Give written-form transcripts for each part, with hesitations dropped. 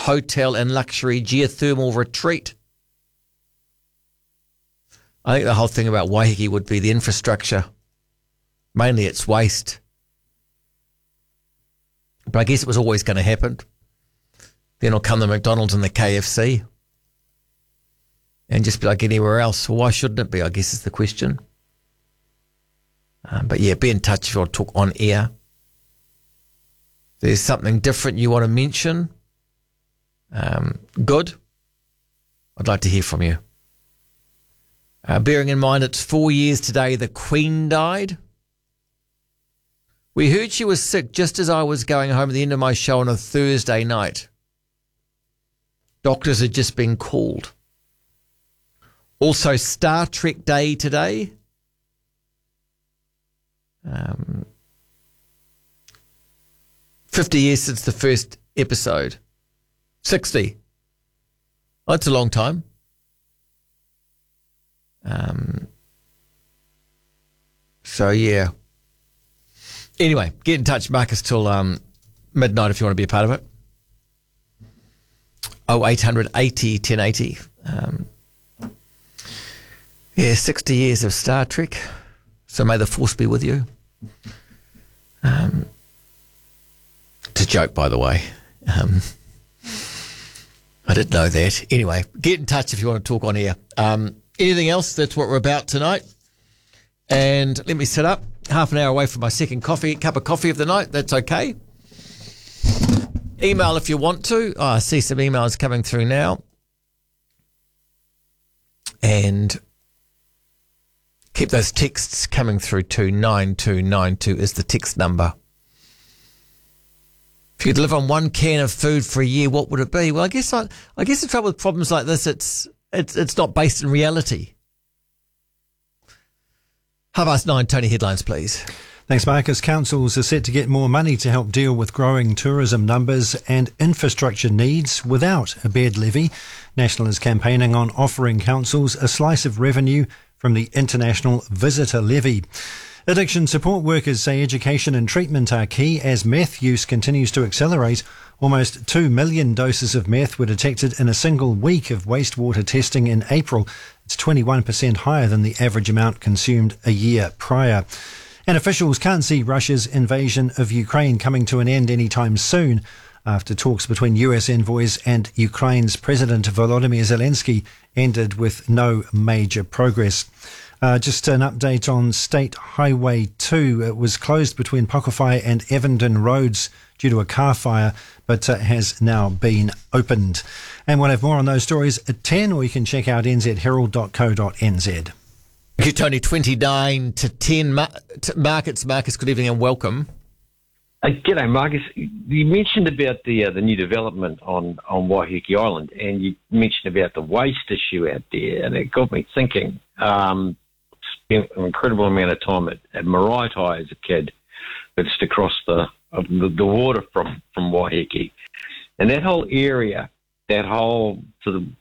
hotel and luxury geothermal retreat. I think the whole thing about Waiheke would be the infrastructure. Mainly it's waste. But I guess it was always going to happen. Then will come the McDonald's and the KFC. And just be like anywhere else. Well, why shouldn't it be, I guess is the question. But yeah, be in touch if you want to talk on air. If there's something different you want to mention, good. I'd like to hear from you. Bearing in mind it's 4 years today the Queen died. We heard she was sick just as I was going home at the end of my show on a Thursday night. Doctors had just been called. Also, Star Trek Day today. 50 years since the first episode. 60. Oh, that's a long time. So, yeah. Anyway, get in touch, Marcus, till midnight if you want to be a part of it. 0800 80 1080. Yeah, 60 years of Star Trek. So may the force be with you. It's a joke, by the way. I didn't know that. Anyway, get in touch if you want to talk on air. Anything else? That's what we're about tonight. And let me set up. Half an hour away from my second cup of coffee of the night. That's okay. Email if you want to. Oh, I see some emails coming through now. And keep those texts coming through to 9292 is the text number. If you could live on one can of food for a year, what would it be? Well, I guess the trouble with problems like this, it's not based in reality. 9:30, Tony, headlines, please. Thanks, Marcus. Councils are set to get more money to help deal with growing tourism numbers and infrastructure needs without a bed levy. National is campaigning on offering councils a slice of revenue from the International Visitor Levy. Addiction support workers say education and treatment are key as meth use continues to accelerate. Almost 2 million doses of meth were detected in a single week of wastewater testing in April. It's 21% higher than the average amount consumed a year prior. And officials can't see Russia's invasion of Ukraine coming to an end anytime soon after talks between US envoys and Ukraine's President Volodymyr Zelensky ended with no major progress. Just an update on State Highway 2. It was closed between Pakowhai and Evandon Roads due to a car fire, but has now been opened. And we'll have more on those stories at 10, or you can check out nzherald.co.nz. Thank you, Tony. 29 to 10. Marcus, good evening and welcome. G'day, Marcus. You mentioned about the new development on Waiheke Island, and you mentioned about the waste issue out there, and it got me thinking. Spent an incredible amount of time at Maraetai as a kid, just across the water from Waiheke, and that whole area, that whole sort of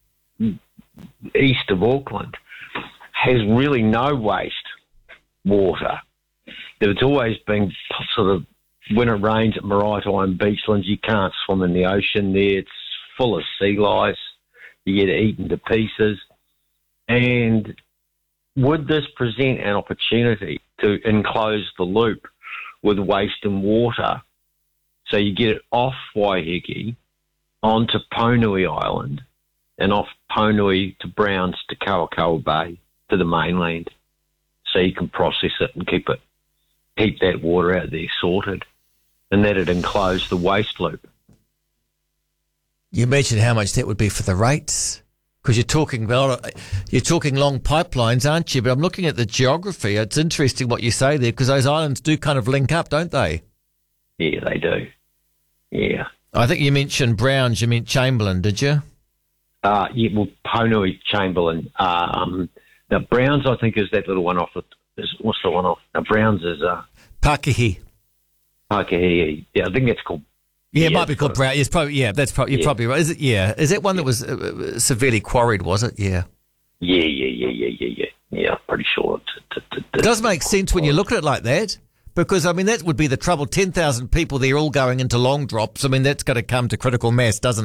east of Auckland, has really no waste water. It's always been sort of, when it rains at Maraetai and Beachlands, you can't swim in the ocean there. It's full of sea lice. You get eaten to pieces. And would this present an opportunity to enclose the loop with waste and water so you get it off Waiheke onto Ponui Island and off Ponui to Browns to Kawakawa Bay to the mainland, so you can process it and keep that water out there sorted, and that it enclose the waste loop. You mentioned how much that would be for the rates, because you're talking long pipelines, aren't you? But I'm looking at the geography. It's interesting what you say there, because those islands do kind of link up, don't they? Yeah, they do. Yeah. I think you mentioned Browns. You meant Chamberlain, did you? Yeah, well, Ponui, Chamberlain. Now, Browns, I think, is that little one off. What's the one off? Now, Browns is... Pakehi. Pakehi, yeah, I think that's called... Yeah, it might be called Brown. It's probably, yeah, that's probably, you're probably right. Is it? Yeah. Is that one that was severely quarried, was it? Yeah. Yeah, I'm pretty sure. It does make sense when you look at it like that, because, I mean, that would be the trouble. 10,000 people there all going into long drops. I mean, that's going to come to critical mass, doesn't it?